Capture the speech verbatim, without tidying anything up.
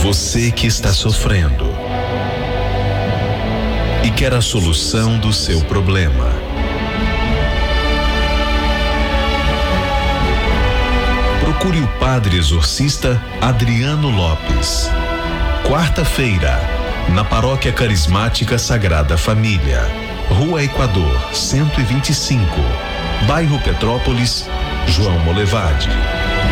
Você que está sofrendo e quer a solução do seu problema. Procure o padre exorcista Adriano Lopes. Quarta-feira, na Paróquia Carismática Sagrada Família, Rua Equador, cento e vinte e cinco, Bairro Petrópolis, João Molevade.